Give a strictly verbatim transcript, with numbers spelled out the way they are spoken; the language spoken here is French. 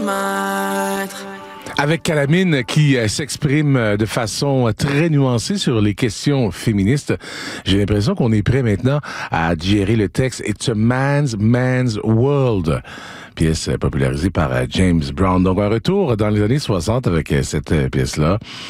maître. Avec Calamine qui euh, s'exprime euh, de façon euh, très nuancée sur les questions féministes, j'ai l'impression qu'on est prêt maintenant à digérer le texte « It's a man's, man's world », pièce euh, popularisée par euh, James Brown. Donc un retour dans les années soixante avec euh, cette euh, pièce-là.